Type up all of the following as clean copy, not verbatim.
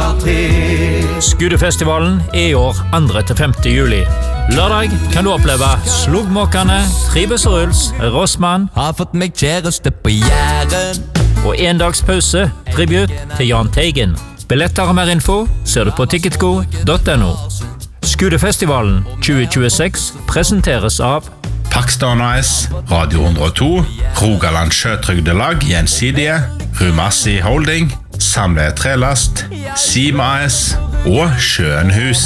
Skudefestivalen I år 2.–5. juli. Lørdag kan du oppleve Slugmåkerne, Tribes og Ruls, Rossmann, Har fått meg kjæreste på Jæren. og en dags pause, tribut til Jahn Teigen. Billetter og mer info ser du på ticketgo.no. Skudefestivalen 2026 presenteres av Pakistan AS, Radio 102, Rogaland Sjøtrygdelag Gjensidige, Rumassi Holding, Samle Trelast, Sim AS og Sjøenhus.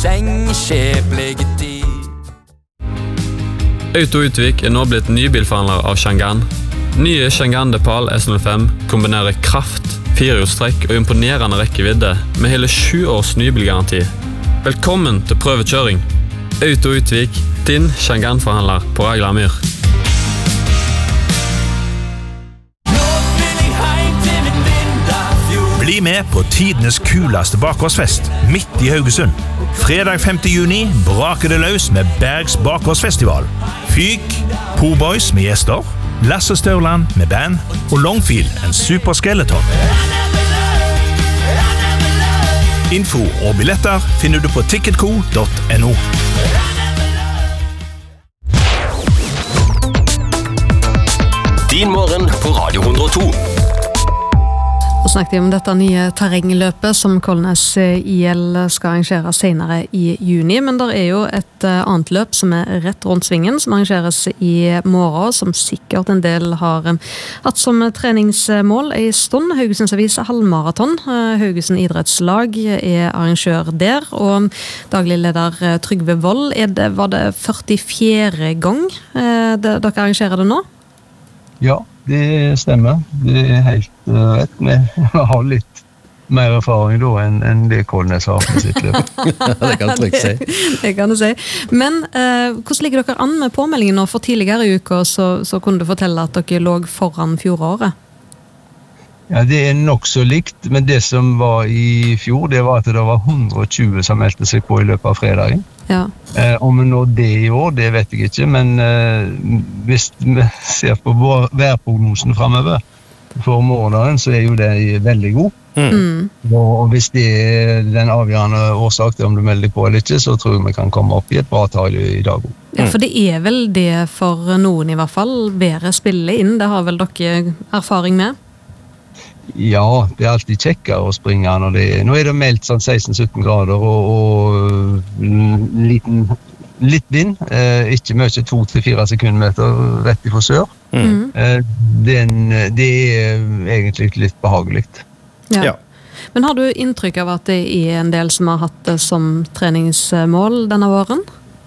Auto Utvik nå blitt nybilforhandler av Changan. Nye Changan Depal S05 kombinerer kraft, firehjulstrekk og imponerende rekkevidde med hele 7 års nybilgaranti. Velkommen til prøvekjøring. Auto Utvik, din Changan-forhandler på Raglamyr. Bli med på tidenes kuleste bakgårdsfest midt I Haugesund. Fredag 5. juni braker det løs med Bergs bakgårdsfestival. Fyk, Po-Boys med gjester, Lasse Størland med band og Longfield, en superskeleton. Info og billetter finner du på ticketco.no. Din morgen på Radio 102. Så snakket vi om dette nye terrengløpet som Kolnes IL skal arrangere senere I juni, men det jo et annet løp som rett rundt svingen, som arrangeres I morgen, som sikkert en del har hatt som treningsmål en stund. Haugesunds Avis halvmaraton. Haugesund idrettslag arrangør der, og daglig leder Trygve Vold. Var det 44. gang dere arrangerer det nå? Ja, det stemmer. Det helt rett. Vi har litt mer erfaring da enn det Kolnes har med sitt løp. Det kan trygt si. Det kan du si. Men hvordan ligger dere an med påmeldingen nå? For tidligere I uka så kunne du fortelle at dere lå foran fjoråret. Ja, det nok så likt, men det som var I fjor, det var at det var 120 som meldte seg på I løpet av fredagen. Ja. Om vi når det I år, det vet jeg ikke, men hvis vi ser på værprognosen fremover for morgenen, så jo det veldig god. Og hvis det den avgjørende årsak til om du melder på eller ikke, så tror jeg vi kan komme opp I et bra tall I dag. Ja, for det vel det for noen I hvert fall, været spille inn, det har vel dere erfaring med? Ja, det alltid kjekkere å springe når nå det meldt sånn 16-17 grader og litt vind, ikke mye 2-4 sekundmeter rett fra sør. Det egentlig litt behagelig. Ja. Men har du inntrykk av at det en del som har hatt det som treningsmål denne våren?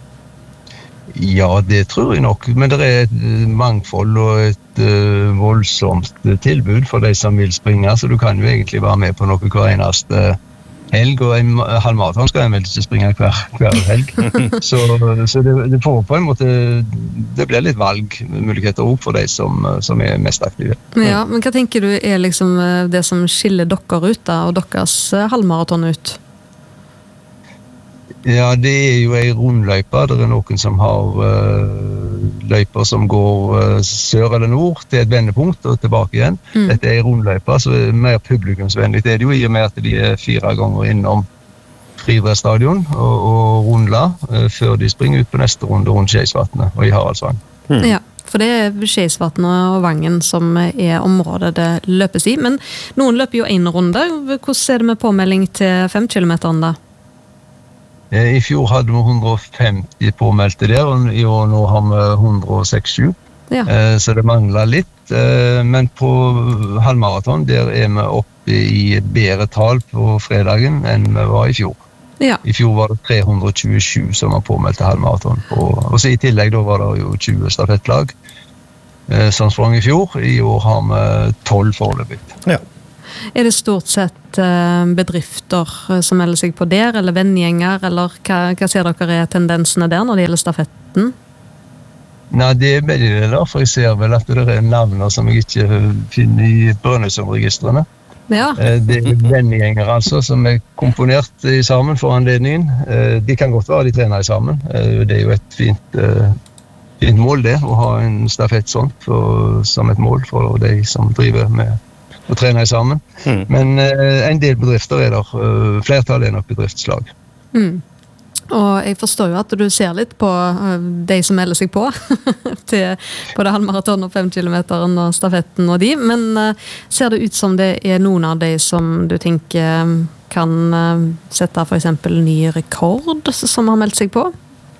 Ja, det tror jeg nok, men det et mangfold og et voldsomt tilbud for de som vil springe, så du kan jo egentlig være med på noe hver eneste helg, og en halvmaraton skal jeg vel ikke springe hver helg. så det får på en måte, det blir litt valgmuligheter også for de som mest aktive. Ja, men hva tenker du liksom det som skiller dere ut da, og deres halvmaraton ut? Ja, det jo en rundløype. Det noen som har løyper som går sør eller nord til et vendepunkt og tilbake igjen. Dette en rundløype, så mer publikumsvennlig. Det jo I og med at de 4 ganger innom Friidrettsstadion og rundler før de springer ut på neste runde rundt Skeisvatnet og I Haraldsvang. Ja, for det Skeisvatnet og Vangen som området det løpes I, men noen løper jo en runde. Hvordan det med påmelding til 5 kilometeren da? I fjor hadde vi 150 påmeldte der, og I år nå har vi 106-7. Ja. Så det mangler litt. Men på halvmaraton, der vi oppe I bedre tall på fredagen enn vi var I fjor. Ja. I fjor var det 327 som var påmeldt til halvmaraton. Og så I tillegg da var det jo 20 stafettlag som sprang I fjor. I år har vi 12 foreløpig. Ja. Det stort sett bedrifter som melder seg på der, eller venngjenger, eller hva ser dere tendensene der når det gjelder stafetten? Nei, det begge det da, for jeg ser vel at det navner som jeg ikke finner I Brønnøysundregistrene. Ja. Det venngjenger altså, som komponert sammen for anledningen. De kan godt være de trener sammen. Det jo et fint mål det, å ha en stafett sånn som et mål for de som driver med å trene sammen. Men en del bedrifter er der, flertallet er nok bedriftslag. Og jeg forstår jo at du ser litt på de som melder seg på til både halvmaraton og 5 kilometeren og stafetten og de, men ser det ut som det er noen av de som du tenker kan sette for eksempel ny rekord som har meldt seg på?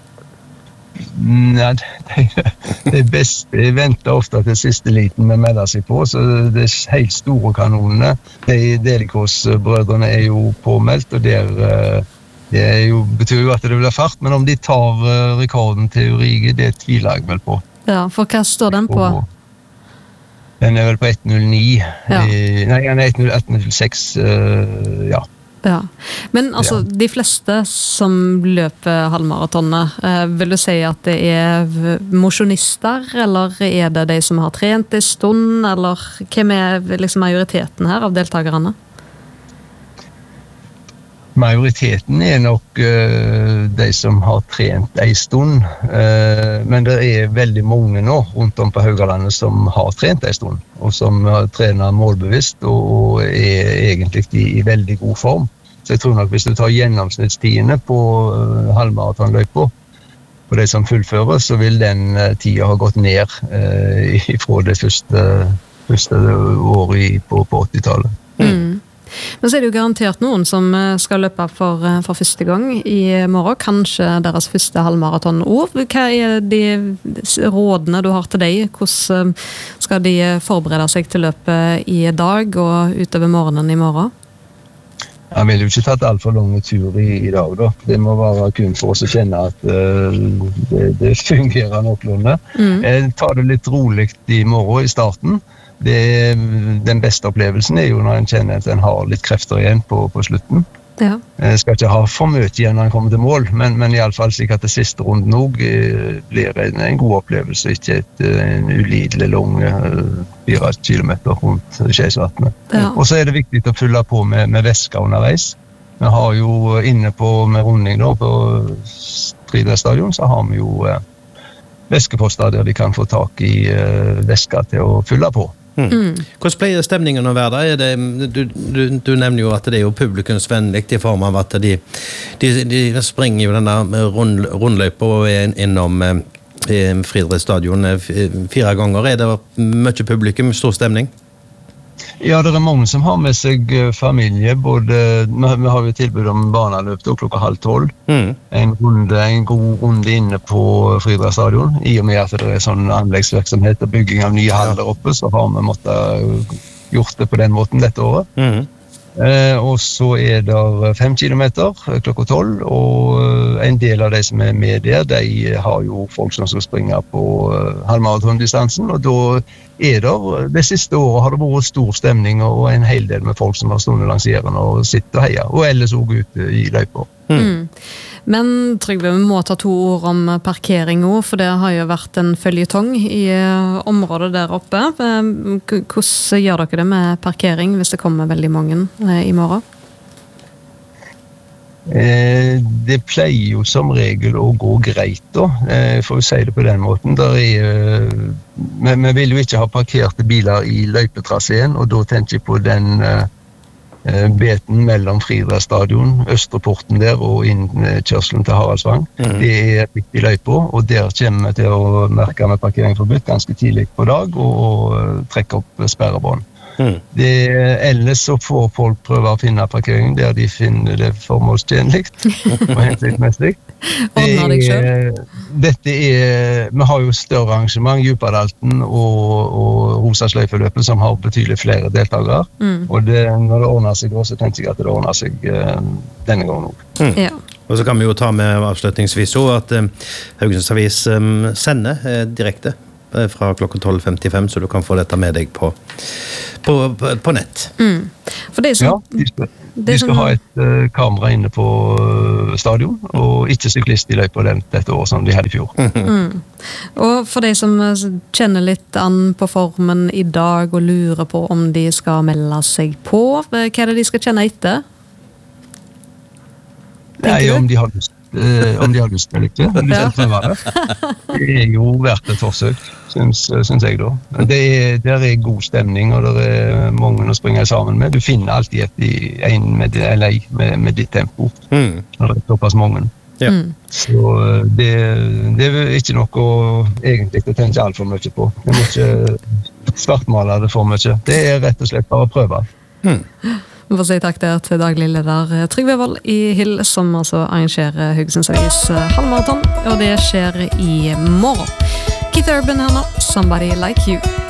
Nei, det beste venter ofte til siste liten med melder seg på, så det er helt store kanonene. De Delikos-brødrene er jo påmeldt, og det betyr jo at det blir fart, men om de tar rekorden til Urige, det tviler jeg vel på. Ja, for hva står den på? Den er vel på 1.09. Ja. Nei, den er 1.06, ja. Ja, men altså de fleste som løper halvmaratonet, vil du si at det er mosjonister, eller er det de som har trent en stund, eller hvem er liksom majoriteten her av deltakerne? Majoriteten er nok de som har trent en stund, men det er veldig mange nå rundt om på Haugalandet som har trent en stund, og som trener målbevisst og er egentlig i veldig god form. Så jeg tror nok hvis du tar gjennomsnittstidene på halvmaratonløypa, på de som fullfører, så vil den tida ha gått ned fra det første året på 80-tallet. Men så er det jo garantert noen som skal løpe for første gang i morgen, kanskje deres første halvmaratonår. Hva er de rådene du har til deg? Hvordan skal de forberede seg til løpet i dag og utover morgenen i morgen? Jeg vil jo ikke tatt alt for lange tur i dag da. Det må være kun for oss å kjenne at det fungerer noenlunde. Ta det litt rolig i morgen i starten. Den beste opplevelsen er jo når en kjenner at en har litt krefter igjen på slutten. Ja. Jeg skal ikke ha for mye igjen når en kommer til mål, men i alle fall slik at det siste runden også blir en god opplevelse, ikke en ulidelig lang 4 kilometer rundt Skeisvatnet. Ja. Og så er det viktig å fylle på med væske underveis. Vi har jo inne med runding da, på Friidrettsstadion, så har vi jo væskeposter der de kan få tak i væske til å fylle på. Hvordan pleier stemningen å være da? Du nevner jo at det er jo publikumsvennlig i form av at de springer jo denne rundløypa og er innom Friidrettsstadion 4 ganger. Er det mye publikum, stor stemning? Ja, det er mange som har med seg familie. Vi har jo tilbud om barneløp til 11:30. En god runde inne på Friidrettsstadion. I og med at det er sånn anleggsvirksomhet og bygging av nye haller oppe, så har vi måttet gjort det på den måten dette året. Og så er det 5 kilometer 12:00, og en del av de som er med der, de har jo folk som skal springe på halvmaratondistansen, og da det siste året har det vært stor stemning og en hel del med folk som har stående langs gjerdene og sitter og heier, og ellers også ute i løyper. Men Trygve, vi må ta 2 ord om parkering også, for det har jo vært en føljetong i området der oppe. Hvordan gjør dere det med parkering hvis det kommer veldig mange i morgen? Det pleier jo som regel å gå greit da, for å si det på den måten. Vi vil jo ikke ha parkerte biler i løypetraseen, og da tenker jeg på den beten mellom Friidrettsstadion, Østreporten der og innkjørselen til Haraldsvang. Det er viktig løype, og der kommer vi til å merke med parkeringsforbud ganske tidlig på dag og trekke opp sperrebånd. Ellers så får folk prøve å finne parkering der de finner det formålstjenlig og hensiktsmessig. Vi har jo større arrangement, Djupadalten og Rosasløyfeløpet, som har betydelig flere deltakere. Og når det ordner seg også, så tenker jeg at det ordner seg denne gangen også. Ja. Og så kan vi jo ta med avslutningsvis også at Haugesunds Avis sender direkte fra klokken 12:55, så du kan få dette med deg på nett. For det som, de skal ha et kamera inne på stadion, og ikke syklist i løypa dette året som de hadde i fjor. Og for de som kjenner litt an på formen i dag og lurer på om de skal melde seg på, hva er det de skal kjenne etter? Nei, om de har lyst om de har lyst til det. Om de vil prøve det. Det jo verdt et forsøk, synes jeg da. Der god stemning, og det mange å springe sammen med. Du finner alltid en med ditt tempo, når det såpass mange. Ja. Så det ikke noe egentlig å tenke alt for mye på. Det må ikke svartmale det for mye. Det rett og slett bare å prøve. Vi får si takk der til daglig leder Trygve Vold i Hill, som altså arrangerer Haugesunds Øys halvmaraton, og det skjer i morgen. Keith Urban her nå, Somebody Like You.